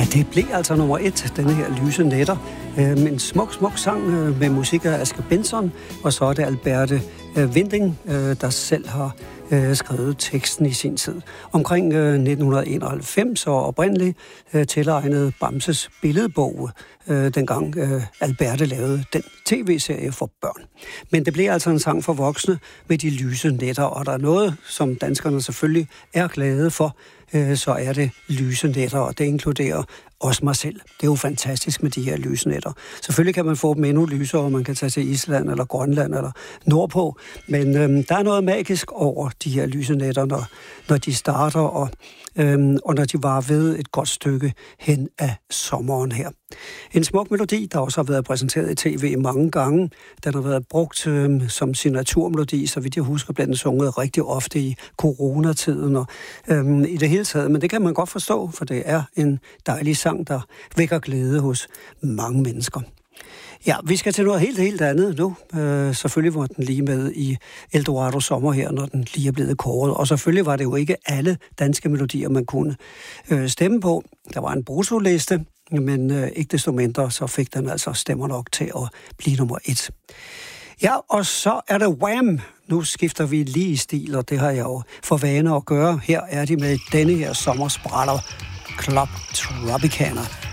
Det blev altså nummer 1, denne her Lyse Nætter. En smuk sang med musik af Aske Benson, og så er det Alberte Winding, der selv har skrevet teksten i sin tid. Omkring 1991 og oprindeligt tilegnede Bamses billedbog, dengang Alberte lavede den tv-serie for børn. Men det blev altså en sang for voksne med de lyse nætter, og der er noget, som danskerne selvfølgelig er glade for, så er det lyse nætter, og det inkluderer også mig selv. Det er jo fantastisk med de her lyse nætter. Selvfølgelig kan man få dem endnu lysere, og man kan tage til Island eller Grønland eller nordpå, men der er noget magisk over de her lyse nætter, når de starter, og når de var ved et godt stykke hen af sommeren her. En smuk melodi, der også har været præsenteret i tv mange gange. Den har været brugt som signaturmelodi, så vidt jeg husker, blev den sunget rigtig ofte i coronatiden og i det hele taget. Men det kan man godt forstå, for det er en dejlig sang, der vækker glæde hos mange mennesker. Ja, vi skal til noget helt andet nu. Selvfølgelig var den lige med i Eldorado Sommer her, når den lige er blevet kåret. Og selvfølgelig var det jo ikke alle danske melodier, man kunne stemme på. Der var en bruttoliste, men ikke desto mindre, så fik den altså stemmer nok til at blive nummer 1. Ja, og så er det Wham! Nu skifter vi lige stil, og det har jeg jo for vane at gøre. Her er de med denne her sommerspræller, Club Tropicana.